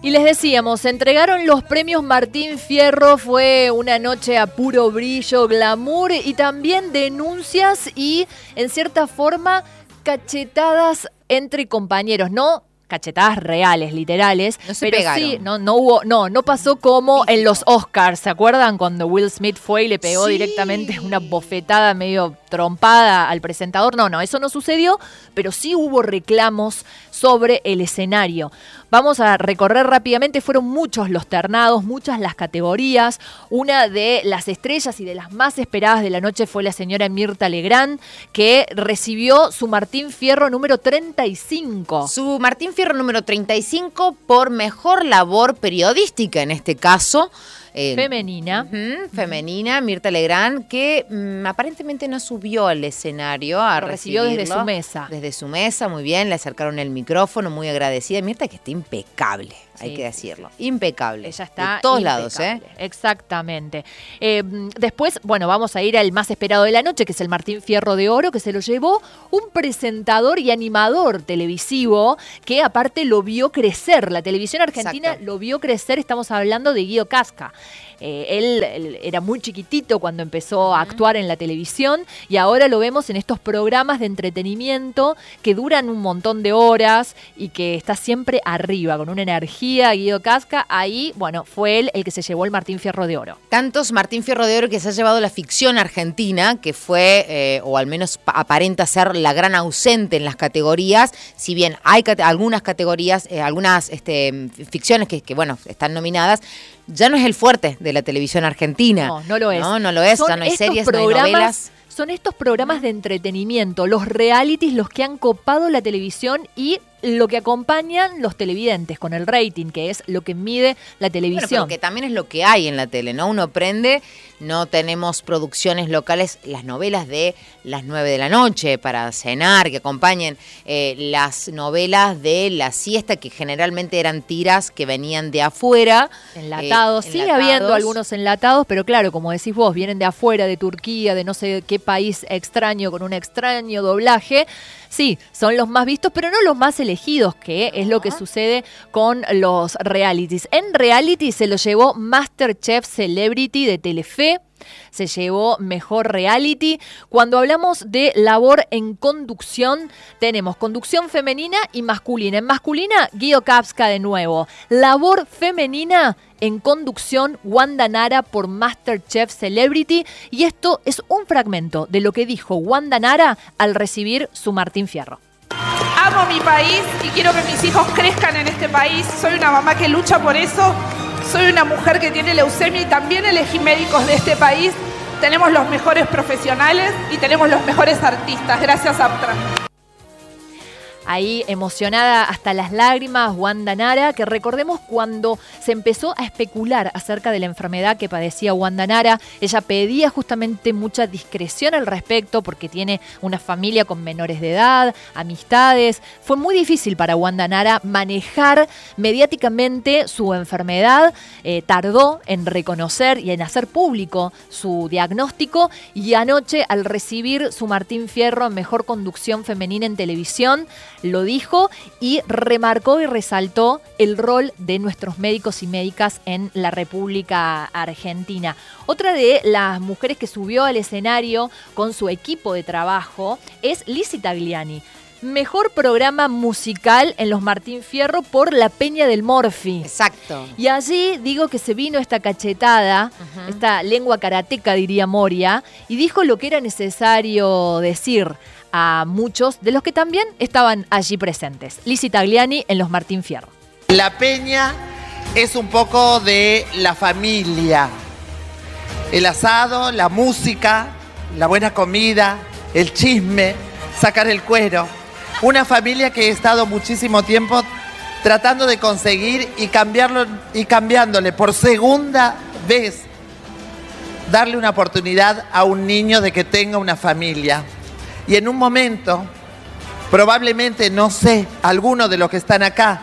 Y les decíamos, se entregaron los premios Martín Fierro, fue una noche a puro brillo, glamour y también denuncias y, en cierta forma, cachetadas entre compañeros, ¿no? Cachetadas reales, literales, no se pero pegaron. Sí, no pasó como en los Oscars, ¿se acuerdan? Cuando Will Smith fue y le pegó directamente una bofetada medio trompada al presentador. No, eso no sucedió, pero sí hubo reclamos sobre el escenario. Vamos a recorrer rápidamente, fueron muchos los ternados, muchas las categorías. Una de las estrellas y de las más esperadas de la noche fue la señora Mirta Legrand, que recibió su Martín Fierro número 35. Su Martín Fierro número 35 por mejor labor periodística, en este caso. Femenina. Femenina, Mirta Legrand, que aparentemente no subió al escenario a recibió desde su mesa. Desde su mesa, muy bien, le acercaron el micrófono, muy agradecida. Mirta, que está impecable, hay que decirlo. Impecable. Ella está de todos impecable. lados, ¿eh? Exactamente. Después, vamos a ir al más esperado de la noche, que es el Martín Fierro de Oro, que se lo llevó un presentador y animador televisivo que aparte lo vio crecer. La televisión argentina lo vio crecer, estamos hablando de Guido Casca. Él era muy chiquitito cuando empezó a actuar en la televisión y ahora lo vemos en estos programas de entretenimiento que duran un montón de horas y que está siempre arriba, con una energía. Guido Casca, ahí, fue él el que se llevó el Martín Fierro de Oro. Tantos Martín Fierro de Oro que se ha llevado la ficción argentina, que fue, o al menos aparenta ser la gran ausente en las categorías, si bien hay algunas categorías, algunas ficciones que están nominadas, ya no es el fuerte de la televisión argentina. No lo es. No lo es, ya no hay series, no hay novelas. Son estos programas de entretenimiento, los realities, los que han copado la televisión y lo que acompañan los televidentes con el rating, que es lo que mide la televisión. Pero que también es lo que hay en la tele, ¿no? Uno prende, no tenemos producciones locales, las novelas de las 9 de la noche para cenar, que acompañen las novelas de la siesta, que generalmente eran tiras que venían de afuera. Enlatados, sigue habiendo algunos enlatados, pero claro, como decís vos, vienen de afuera, de Turquía, de no sé qué país extraño, con un extraño doblaje. Sí, son los más vistos, pero no los más elegidos, que es lo que sucede con los realities. En reality se lo llevó MasterChef Celebrity de Telefe, se llevó mejor reality. Cuando hablamos de labor en conducción, tenemos conducción femenina y masculina. En masculina, Guido Casca de nuevo. Labor femenina en conducción, Wanda Nara por MasterChef Celebrity. Y esto es un fragmento de lo que dijo Wanda Nara al recibir su Martín Fierro. Amo mi país y quiero que mis hijos crezcan en este país. Soy una mamá que lucha por eso. Soy una mujer que tiene leucemia y también elegí médicos de este país. Tenemos los mejores profesionales y tenemos los mejores artistas. Gracias, Aptra. Ahí emocionada hasta las lágrimas, Wanda Nara, que recordemos cuando se empezó a especular acerca de la enfermedad que padecía Wanda Nara, ella pedía justamente mucha discreción al respecto porque tiene una familia con menores de edad, amistades. Fue muy difícil para Wanda Nara manejar mediáticamente su enfermedad, tardó en reconocer y en hacer público su diagnóstico y anoche al recibir su Martín Fierro en Mejor Conducción Femenina en Televisión, lo dijo y remarcó y resaltó el rol de nuestros médicos y médicas en la República Argentina. Otra de las mujeres que subió al escenario con su equipo de trabajo es Lizzy Tagliani. Mejor programa musical en los Martín Fierro por La Peña del Morphy. Exacto. Y allí digo que se vino esta cachetada, esta lengua karateca diría Moria, y dijo lo que era necesario decir a muchos de los que también estaban allí presentes. Lizzy Tagliani en los Martín Fierro. La Peña es un poco de la familia. El asado, la música, la buena comida, el chisme, sacar el cuero. Una familia que he estado muchísimo tiempo tratando de conseguir y cambiándole por segunda vez, darle una oportunidad a un niño de que tenga una familia. Y en un momento, probablemente, no sé, algunos de los que están acá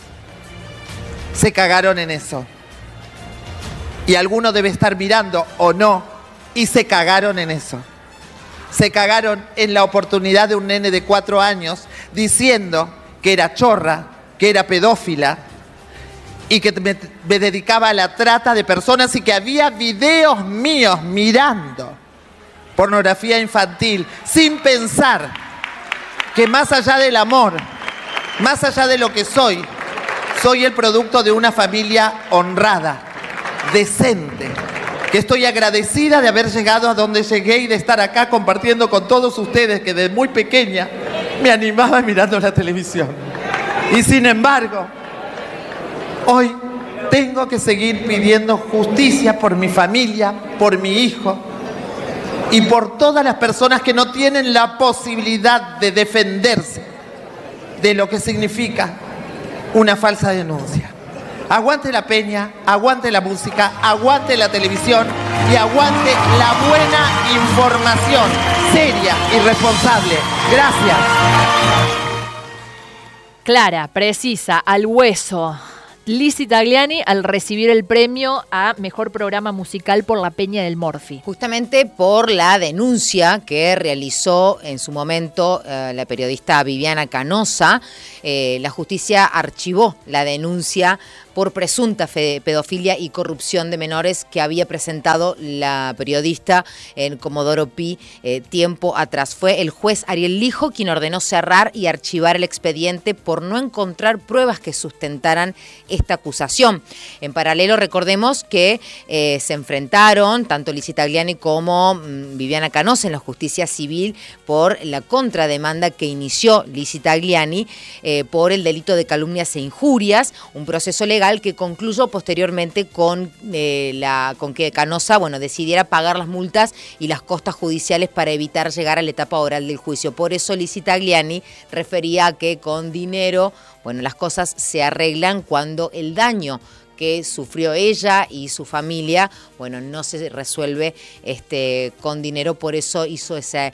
se cagaron en eso. Y alguno debe estar mirando o no, y se cagaron en eso. Se cagaron en la oportunidad de un nene de 4 años diciendo que era chorra, que era pedófila, y que me dedicaba a la trata de personas y que había videos míos mirando pornografía infantil sin pensar que más allá del amor, más allá de lo que soy el producto de una familia honrada, decente, que estoy agradecida de haber llegado a donde llegué y de estar acá compartiendo con todos ustedes que desde muy pequeña me animaba mirando la televisión. Y sin embargo, hoy tengo que seguir pidiendo justicia por mi familia, por mi hijo y por todas las personas que no tienen la posibilidad de defenderse de lo que significa una falsa denuncia. Aguante la peña, aguante la música, aguante la televisión y aguante la buena información, seria y responsable. Gracias. Clara, precisa, al hueso. Lizzy Tagliani al recibir el premio a Mejor Programa Musical por la Peña del Morphy. Justamente por la denuncia que realizó en su momento la periodista Viviana Canosa. La justicia archivó la denuncia por presunta pedofilia y corrupción de menores que había presentado la periodista en Comodoro Pi tiempo atrás. Fue el juez Ariel Lijo quien ordenó cerrar y archivar el expediente por no encontrar pruebas que sustentaran esta acusación. En paralelo, recordemos que se enfrentaron tanto Lizzy Tagliani como Viviana Canosa en la justicia civil por la contrademanda que inició Lizzy Tagliani por el delito de calumnias e injurias, un proceso legal que concluyó posteriormente con que Canosa decidiera pagar las multas y las costas judiciales para evitar llegar a la etapa oral del juicio. Por eso Lizzy Tagliani refería a que con dinero, las cosas se arreglan cuando el daño que sufrió ella y su familia, no se resuelve con dinero, por eso hizo ese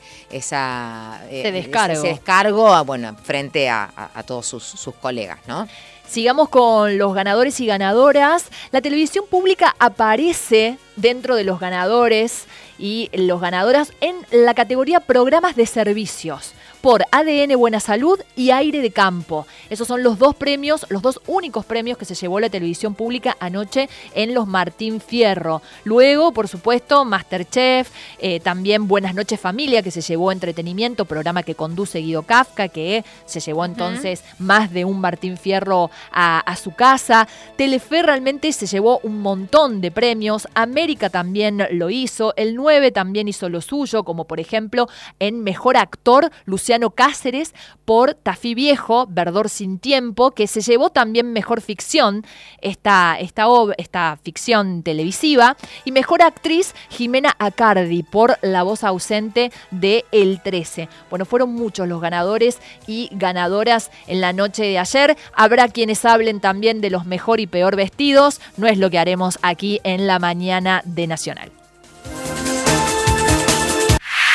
descargo frente a todos sus colegas, ¿no? Sigamos con los ganadores y ganadoras. La televisión pública aparece dentro de los ganadores y los ganadoras en la categoría Programas de Servicios por ADN Buena Salud y Aire de Campo. Esos son los dos premios, los dos únicos premios que se llevó la televisión pública anoche en los Martín Fierro. Luego, por supuesto, Masterchef, también Buenas Noches Familia, que se llevó entretenimiento, programa que conduce Guido Kafka, que se llevó entonces más de un Martín Fierro a su casa. Telefe realmente se llevó un montón de premios. América también lo hizo. El 9 también hizo lo suyo, como por ejemplo en Mejor Actor, Luciano Cáceres por Tafí Viejo, Verdor sin Tiempo, que se llevó también Mejor Ficción, esta ficción televisiva, y Mejor Actriz, Jimena Acardi por La Voz Ausente de El 13. Fueron muchos los ganadores y ganadoras en la noche de ayer. Habrá quienes hablen también de los mejor y peor vestidos. No es lo que haremos aquí en la mañana de Nacional.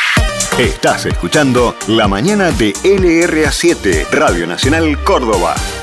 Estás escuchando La Mañana de LRA7, Radio Nacional Córdoba.